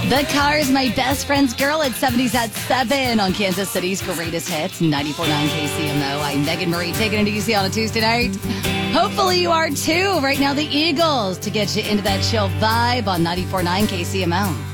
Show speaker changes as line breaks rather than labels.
The Cars, My Best Friend's Girl at 70s at 7 on Kansas City's greatest hits, 94.9 KCMO. I'm Megan Marie, taking it easy on a Tuesday night. Hopefully you are too. Right now, the Eagles to get you into that chill vibe on 94.9 KCMO.